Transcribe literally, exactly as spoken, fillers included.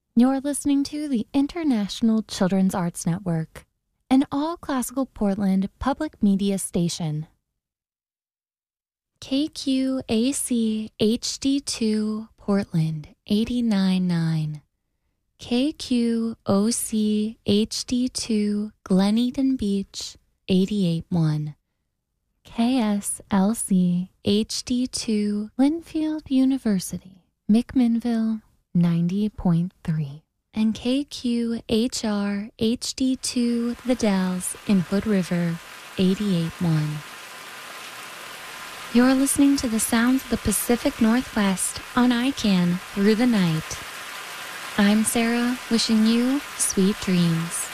You're listening to the International Children's Arts Network, an all-classical Portland public media station. K Q A C H D two Portland eighty-nine point nine, K Q O C H D two Glen Eden Beach eighty-eight point one, K S L C H D two Linfield University McMinnville ninety point three, and K Q H R H D two The Dalles in Hood River eighty-eight point one. You're listening to the sounds of the Pacific Northwest on I C A N Through the Night. I'm Sarah, wishing you sweet dreams.